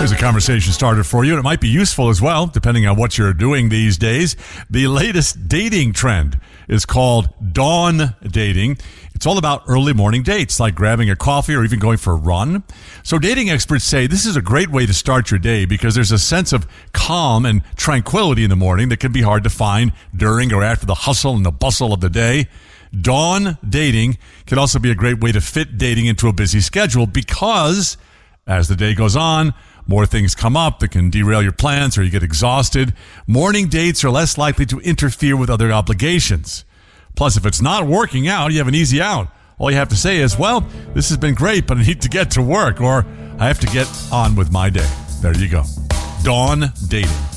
There's a conversation starter for you, and it might be useful as well, depending on what you're doing these days. The latest dating trend is called dawn dating. It's all about early morning dates, like grabbing a coffee or even going for a run. So dating experts say this is a great way to start your day because there's a sense of calm and tranquility in the morning that can be hard to find during or after the hustle and the bustle of the day. Dawn dating can also be a great way to fit dating into a busy schedule because as the day goes on, more things come up that can derail your plans or you get exhausted. Morning dates are less likely to interfere with other obligations. Plus, if it's not working out, you have an easy out. All you have to say is, well, this has been great, but I need to get to work, or I have to get on with my day. There you go. Dawn dating.